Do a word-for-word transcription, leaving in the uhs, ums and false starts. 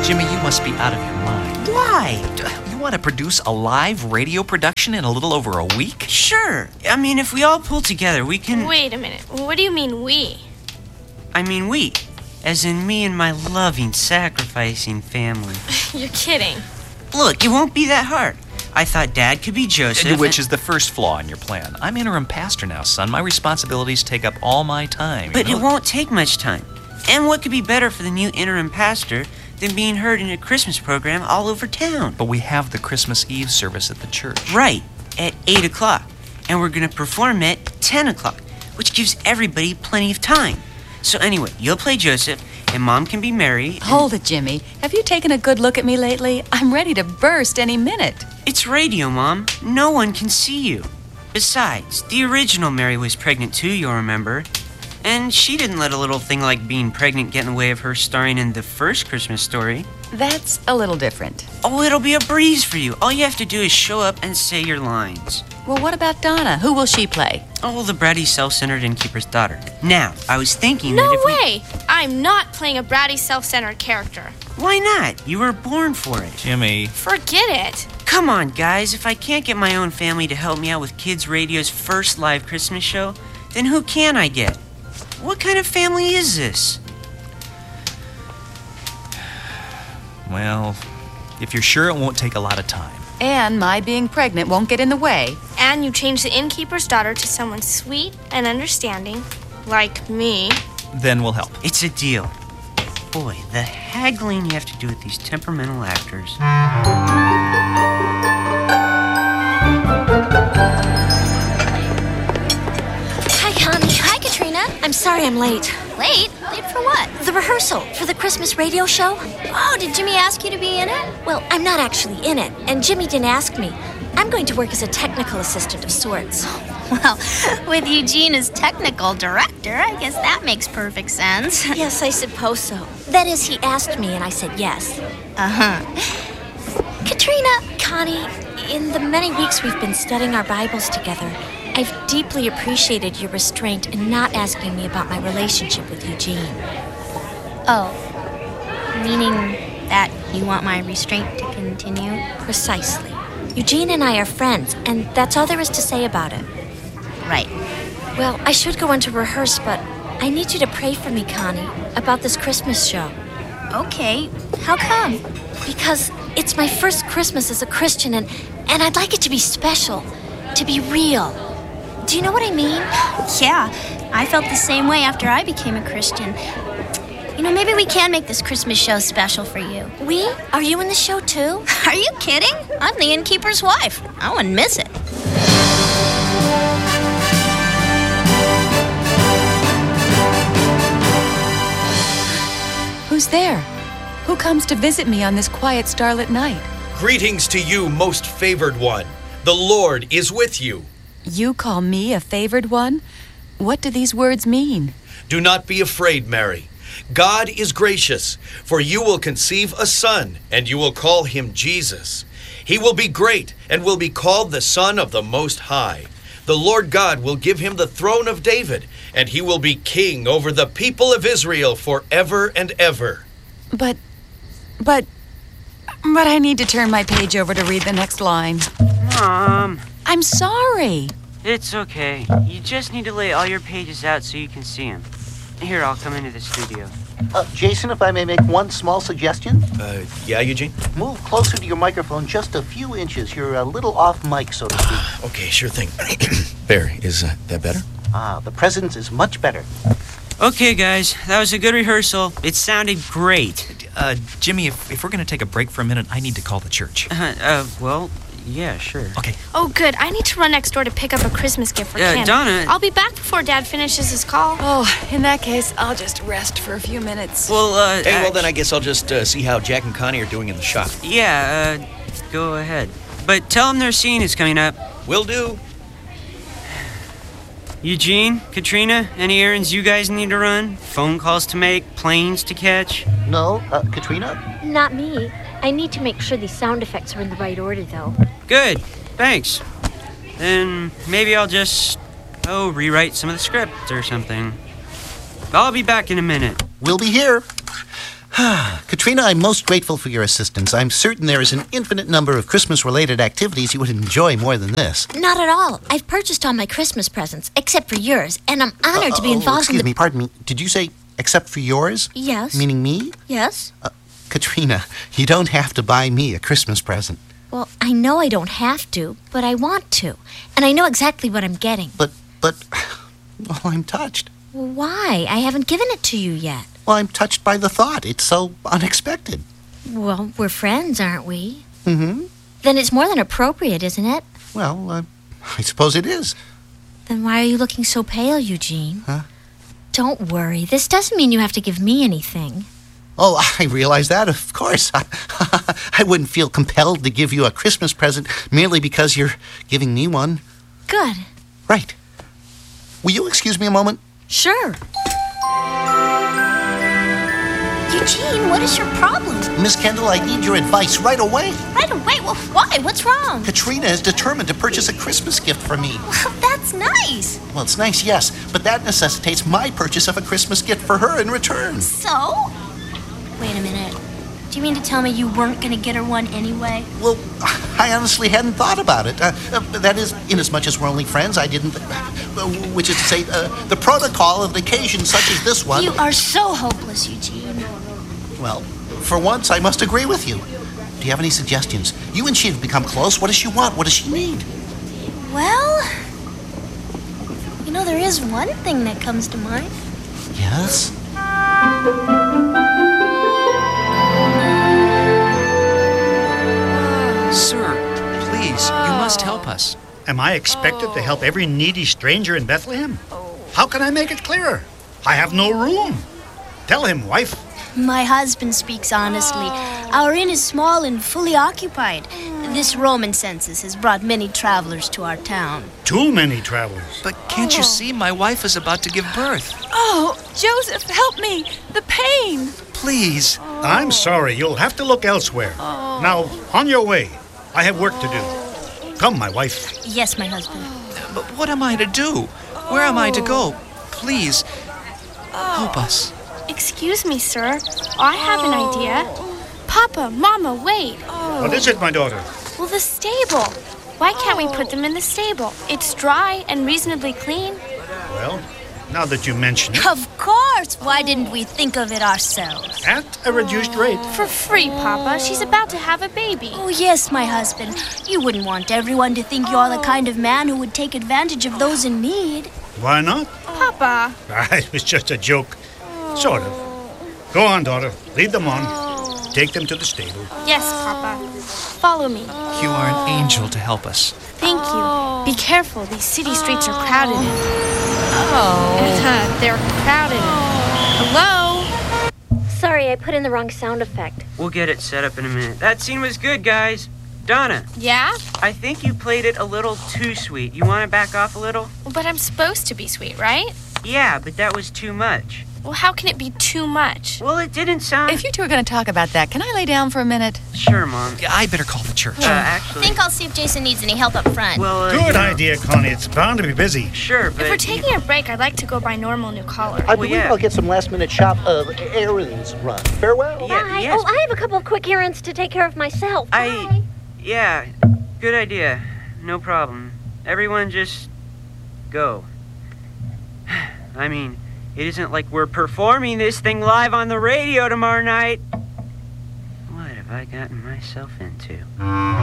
Jimmy, you must be out of your mind. Why? You want to produce a live radio production in a little over a week? Sure. I mean, if we all pull together, we can... Wait a minute. What do you mean, we? I mean, we. As in me and my loving, sacrificing family. You're kidding. Look, it won't be that hard. I thought Dad could be Joseph. Which is the first flaw in your plan. I'm interim pastor now, son. My responsibilities take up all my time. But you know? It won't take much time. And what could be better for the new interim pastor than being heard in a Christmas program all over town? But we have the Christmas Eve service at the church. Right, at eight o'clock. And we're going to perform at ten o'clock, which gives everybody plenty of time. So anyway, you'll play Joseph, and Mom can be Mary. And... Hold it, Jimmy. Have you taken a good look at me lately? I'm ready to burst any minute. It's radio, Mom. No one can see you. Besides, the original Mary was pregnant too, you'll remember. And she didn't let a little thing like being pregnant get in the way of her starring in the first Christmas Story. That's a little different. Oh, it'll be a breeze for you. All you have to do is show up and say your lines. Well, what about Donna? Who will she play? Oh, the bratty, self-centered innkeeper's daughter. Now, I was thinking no that if way! We... I'm not playing a bratty, self-centered character. Why not? You were born for it. Jimmy. Forget it. Come on, guys. If I can't get my own family to help me out with Kids Radio's first live Christmas show, then who can I get? What kind of family is this? Well, if you're sure it won't take a lot of time. And my being pregnant won't get in the way. And you change the innkeeper's daughter to someone sweet and understanding, like me. Then we'll help. It's a deal. Boy, the haggling you have to do with these temperamental actors. Hi, Connie. Hi, Katrina. I'm sorry I'm late. Late? Late for what? The rehearsal for the Christmas radio show. Oh, did Jimmy ask you to be in it? Well, I'm not actually in it, and Jimmy didn't ask me. I'm going to work as a technical assistant of sorts. Well, with Eugene as technical director, I guess that makes perfect sense. Yes, I suppose so. That is, he asked me, and I said yes. Uh-huh. Katrina, Connie, in the many weeks we've been studying our Bibles together, I've deeply appreciated your restraint in not asking me about my relationship with Eugene. Oh, meaning that you want my restraint to continue? Precisely. Eugene and I are friends, and that's all there is to say about it. Right. Well, I should go on to rehearse, but I need you to pray for me, Connie, about this Christmas show. Okay. How come? Because it's my first Christmas as a Christian, and, and I'd like it to be special, to be real. Do you know what I mean? Yeah, I felt the same way after I became a Christian. You know, maybe we can make this Christmas show special for you. We? Are you in the show too? Are you kidding? I'm the innkeeper's wife. I wouldn't miss it. Who's there? Who comes to visit me on this quiet starlit night? Greetings to you, most favored one. The Lord is with you. You call me a favored one? What do these words mean? Do not be afraid, Mary. God is gracious, for you will conceive a son, and you will call him Jesus. He will be great, and will be called the Son of the Most High. The Lord God will give him the throne of David, and he will be king over the people of Israel forever and ever. But, but, but I need to turn my page over to read the next line. Mom. I'm sorry. It's okay. You just need to lay all your pages out so you can see them. Here, I'll come into the studio. Uh, Jason, if I may make one small suggestion? Uh, yeah, Eugene? Move closer to your microphone just a few inches. You're a little off mic, so to speak. Okay, sure thing. There, is uh, that better? Ah, the presence is much better. Okay, guys, that was a good rehearsal. It sounded great. Uh, Jimmy, if, if we're going to take a break for a minute, I need to call the church. Uh, uh, well, yeah, sure. Okay. Oh, good. I need to run next door to pick up a Christmas gift for Uh, Ken. Donna- I'll be back before Dad finishes his call. Oh, in that case, I'll just rest for a few minutes. Well, uh... Hey, well, uh, then I guess I'll just uh, see how Jack and Connie are doing in the shop. Yeah, uh, go ahead. But tell them their scene is coming up. Will do. Eugene, Katrina, any errands you guys need to run? Phone calls to make? Planes to catch? No, uh, Katrina? Not me. I need to make sure these sound effects are in the right order, though. Good, thanks. Then maybe I'll just, oh, rewrite some of the script or something. I'll be back in a minute. We'll be here. Katrina, I'm most grateful for your assistance. I'm certain there is an infinite number of Christmas-related activities you would enjoy more than this. Not at all. I've purchased all my Christmas presents, except for yours, and I'm honored Uh, to be oh, involved in excuse the... me, pardon me. Did you say except for yours? Yes. Meaning me? Yes. Uh, Katrina, you don't have to buy me a Christmas present. Well, I know I don't have to, but I want to. And I know exactly what I'm getting. But, but, well, I'm touched. Well, why? I haven't given it to you yet. Well, I'm touched by the thought. It's so unexpected. Well, we're friends, aren't we? Mm-hmm. Then it's more than appropriate, isn't it? Well, uh, I suppose it is. Then why are you looking so pale, Eugene? Huh? Don't worry. This doesn't mean you have to give me anything. Oh, I realize that, of course. I, I wouldn't feel compelled to give you a Christmas present merely because you're giving me one. Good. Right. Will you excuse me a moment? Sure. Eugene, what is your problem? Miss Kendall, I need your advice right away. Right away? Well, why? What's wrong? Katrina is determined to purchase a Christmas gift for me. Well, that's nice. Well, it's nice, yes, but that necessitates my purchase of a Christmas gift for her in return. So? Wait a minute. Do you mean to tell me you weren't going to get her one anyway? Well, I honestly hadn't thought about it. Uh, uh, that is, inasmuch as we're only friends, I didn't... Uh, which is to say, uh, the protocol of an occasion such as this one... You are so hopeless, Eugene. Well, for once, I must agree with you. Do you have any suggestions? You and she have become close. What does she want? What does she need? Well, you know, there is one thing that comes to mind. Yes? Sir, please, you must help us. Am I expected to help every needy stranger in Bethlehem? How can I make it clearer? I have no room. Tell him, wife. My husband speaks honestly. Our inn is small and fully occupied. This Roman census has brought many travelers to our town. Too many travelers. But can't you see my wife is about to give birth? Oh, Joseph, help me! The pain! Please. I'm sorry. You'll have to look elsewhere. Now, on your way. I have work to do. Come, my wife. Yes, my husband. But what am I to do? Where am I to go? Please, help us. Excuse me, sir. I have an idea. Papa, Mama, wait. What is it, my daughter? Well, the stable. Why can't we put them in the stable? It's dry and reasonably clean. Well, now that you mention it, Of course! Why didn't we think of it ourselves? at a reduced rate. For free, Papa. She's about to have a baby. Oh, yes, my husband. You wouldn't want everyone to think you're the kind of man who would take advantage of those in need. Why not? Papa. Ah, it was just a joke. Sort of. Go on, daughter. Lead them on. Take them to the stable. Yes, Papa. Follow me. You are an angel to help us. Thank you. Be careful. These city streets are crowded. Oh. They're crowded. Hello? Sorry, I put in the wrong sound effect. We'll get it set up in a minute. That scene was good, guys. Donna, Yeah? I think you played it a little too sweet. You want to back off a little? But I'm supposed to be sweet, right? Yeah, but that was too much. Well, how can it be too much? Well, it didn't sound... If you two are going to talk about that, can I lay down for a minute? Sure, Mom. I better call the church. Uh, actually... I think I'll see if Jason needs any help up front. Well, uh, Good you know, idea, Connie. It's bound to be busy. Sure, but... If we're taking a break, I'd like to go buy normal new collar. I believe yeah. I'll get some last-minute shop uh, errands run. Farewell. Yeah, Bye. yes. Oh, I have a couple of quick errands to take care of myself. I... Bye. Yeah, good idea. No problem. Everyone just... go. I mean, it isn't like we're performing this thing live on the radio tomorrow night. What have I gotten myself into?